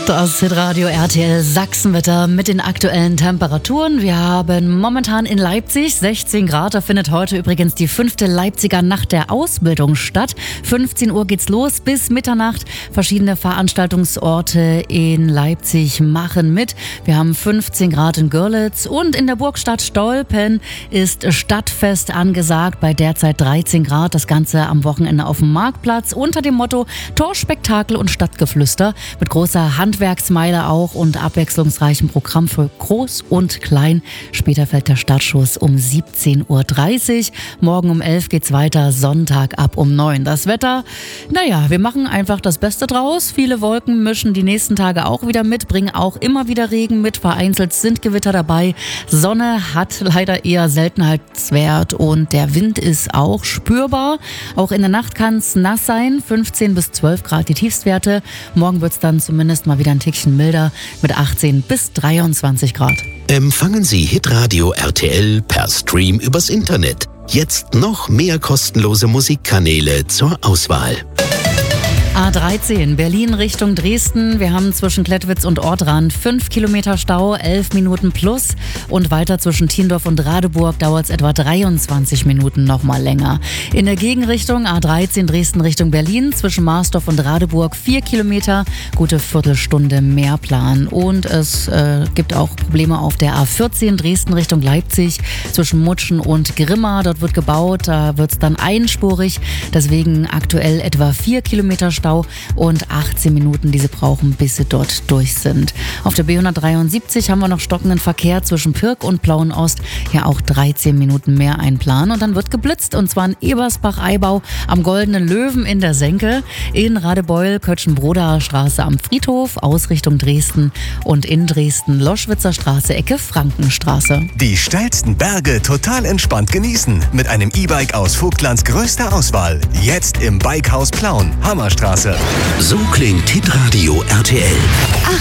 Das Hitradio RTL Sachsenwetter mit den aktuellen Temperaturen. Wir haben momentan in Leipzig 16 Grad. Da findet heute übrigens die 5. Leipziger Nacht der Ausbildung statt. 15 Uhr geht's los bis Mitternacht. Verschiedene Veranstaltungsorte in Leipzig machen mit. Wir haben 15 Grad in Görlitz und in der Burgstadt Stolpen ist Stadtfest angesagt bei derzeit 13 Grad. Das Ganze am Wochenende auf dem Marktplatz unter dem Motto Torspektakel und Stadtgeflüster mit großer Handwerksmeile auch und abwechslungsreichem Programm für Groß und Klein. Später fällt der Startschuss um 17.30 Uhr. Morgen um 11 geht's weiter, Sonntag ab um 9. Das Wetter, naja, wir machen einfach das Beste draus. Viele Wolken mischen die nächsten Tage auch wieder mit, bringen auch immer wieder Regen mit. Vereinzelt sind Gewitter dabei. Sonne hat leider eher Seltenheitswert und der Wind ist auch spürbar. Auch in der Nacht kann es nass sein, 15 bis 12 Grad die Tiefstwerte. Morgen wird es dann zumindest mal wieder ein Tickchen milder mit 18 bis 23 Grad. Empfangen Sie Hitradio RTL per Stream übers Internet. Jetzt noch mehr kostenlose Musikkanäle zur Auswahl. A13, Berlin Richtung Dresden. Wir haben zwischen Klettwitz und Ortrand 5 Kilometer Stau, 11 Minuten plus. Und weiter zwischen Thiendorf und Radeburg dauert es etwa 23 Minuten nochmal länger. In der Gegenrichtung A13 Dresden Richtung Berlin zwischen Marsdorf und Radeburg 4 Kilometer, gute Viertelstunde mehr Plan. Und es gibt auch Probleme auf der A14 Dresden Richtung Leipzig zwischen Mutschen und Grimma. Dort wird gebaut, da wird es dann einspurig. Deswegen aktuell etwa 4 Kilometer Stau und 18 Minuten, die sie brauchen, bis sie dort durch sind. Auf der B173 haben wir noch stockenden Verkehr zwischen Pirk und Plauen-Ost. Ja, auch 13 Minuten mehr einplanen. Und dann wird geblitzt, und zwar in Ebersbach-Eibau am Goldenen Löwen in der Senke, in Radebeul, Kötschenbrodaer Straße am Friedhof, Ausrichtung Dresden und in Dresden, Loschwitzer Straße, Ecke Frankenstraße. Die steilsten Berge total entspannt genießen mit einem E-Bike aus Vogtlands größter Auswahl. Jetzt im Bikehaus Plauen, Hammerstraße. So klingt Hitradio RTL.